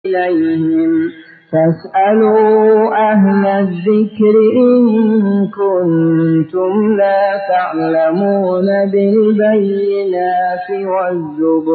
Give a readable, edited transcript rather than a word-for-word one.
إليهم فاسألوا أهل الذكر إن كنتم لا تعلمون بالبينات والزبر